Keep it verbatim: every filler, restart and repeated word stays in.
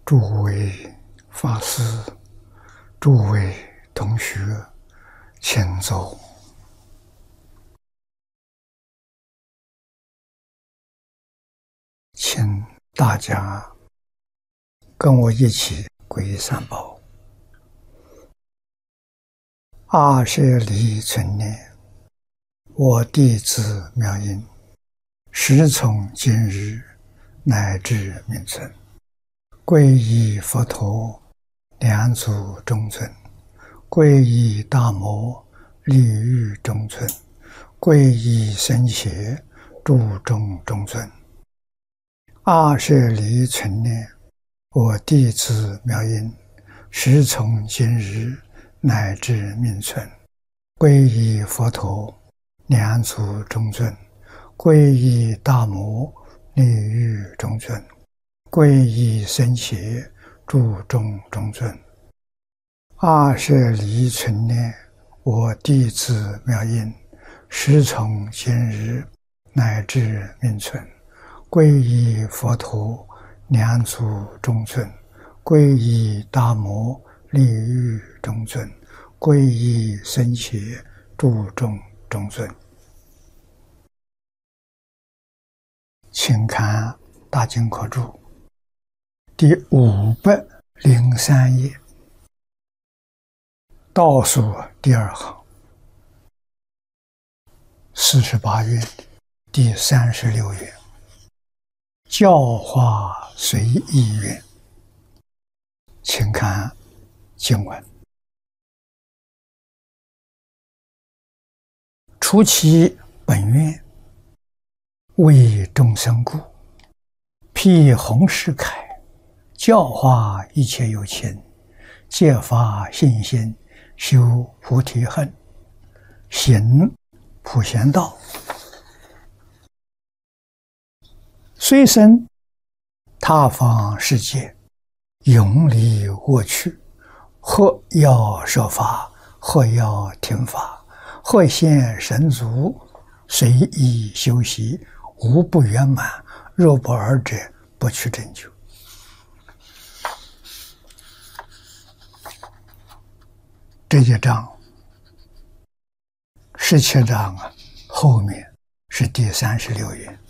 诸位法师、诸位同学，请坐。请大家跟我一起皈依三宝。阿舍离存念，我弟子妙音，时从今日乃至命存，皈依佛陀，两足中尊；皈依大摩，利欲中尊；皈依僧伽，注中中尊。阿舍离存念，我弟子妙音，时从今日乃至命存，皈依佛陀，两足中尊；皈依大摩，利欲中尊；皈依僧伽，注中中尊。阿舍离存念，我弟子妙音，时从今日乃至命存，皈依佛陀，两足中尊；皈依大摩，利欲中尊；皈依僧伽，注中中尊。请看大经科注第五百零三页，倒数第二行，四十八页第三十六页，教化随意愿。请看经文：除其本愿，为众生故，辟弘誓楷，教化一切有情，揭发信心，修菩提恨，行普贤道。虽生他方世界，永离恶趣，或要说法，或要听法，或现神足，随意修习，无不圆满。若不尔者，不去成就。这一章十七章啊，后面是第三十六页。